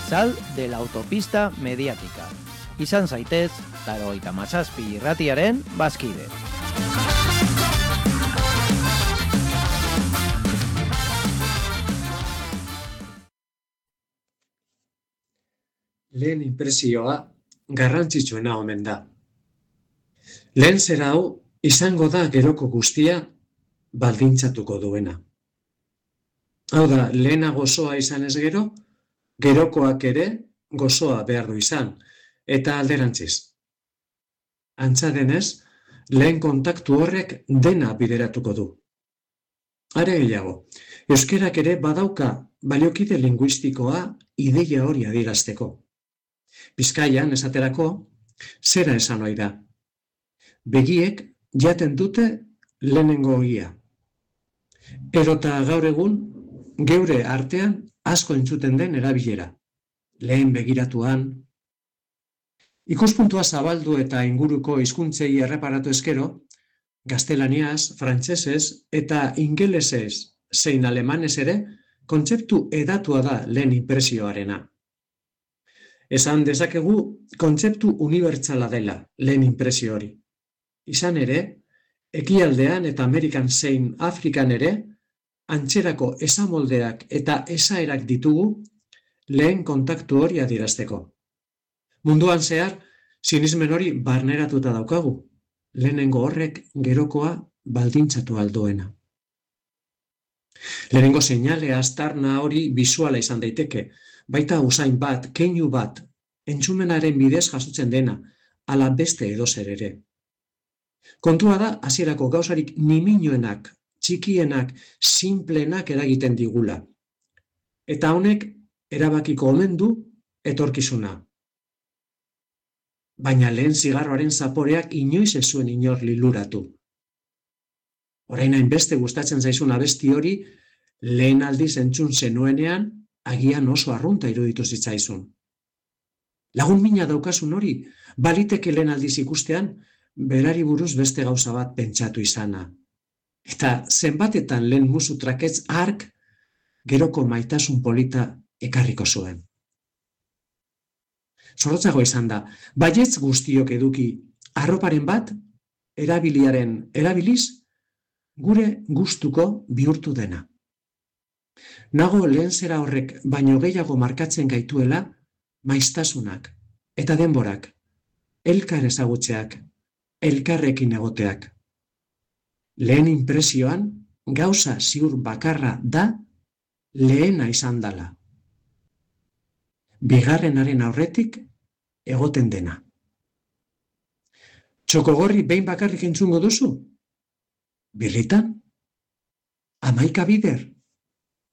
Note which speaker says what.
Speaker 1: Sal de la autopista mediática. Izan zaitez, 87 irratiaren bazkide.
Speaker 2: Lehen inpresioa garrantzitsuena omen da. Lehen zera hau izango da geroko guztia baldintzatuko duena. Hau da, lehena gozoa izan ez gero, gerokoak ere gozoa behar du izan, eta alderantziz. Antza denez, lehen kontaktu horrek dena bideratuko du. Are gehiago, euskerak ere badauka baliokide linguistikoa ideia hori adierazteko. Bizkaian, esaterako, zera esan ohi da. Begiek jaten dute lehenengo ogia. Erota gaur egun, geure artean asko entzuten den erabilera. Lehen begiratuan. Ikuspuntua zabaldu eta inguruko hizkuntzei erreparatu ezkero, gaztelaniaz, frantsesez eta ingelesez zein alemanez ere, kontzeptu hedatua da lehen inpresioarena. Esan dezakegu, kontzeptu unibertsala dela lehen inpresio hori. Izan ere, ekialdean eta Amerikan zein Afrikan ere, antzerako esamoldeak eta esaerak ditugu lehen kontaktu hori adierazteko. Munduan zehar, sinismen hori barneratuta daukagu, lehenengo horrek gerokoa baldintzatu aldoena. Lehenengo seinale aztarna hori bisuala izan daiteke, baita usain bat, keinu bat, entzumenaren bidez jasotzen dena, ala beste edozer ere. Kontua da, hasierako gauzarik niminoenak, txikienak, sinplenak eragiten digula. Eta honek erabakiko omen du etorkizuna. Baina lehen zigarroaren zaporeak inoiz ez zuen inor liluratu. Orain hainbeste gustatzen zaizun abesti hori, lehen aldiz entzun zenuenean, agian oso arrunta iruditu zitzaizun. Lagun mina daukasun hori, baliteke lehen aldiz ikustean, berari buruz beste gauza bat pentsatu izana. Eta zenbatetan lehen musu traketz hark, geroko maitasun polita ekarriko zuen. Zorrotzago izan da, baietz guztiok eduki arroparen bat, erabiliz, gure gustuko bihurtu dena. Nago lehen zera horrek baino gehiago markatzen gaituela, maiztasunak eta denborak, elkar ezagutzeak, elkarrekin egoteak. Lehen inpresioan, gauza ziur bakarra da, lehena izan dala. Bigarrenaren aurretik egoten dena. Txokogorri behin bakarrik entzungo duzu? Birritan? 11 bider?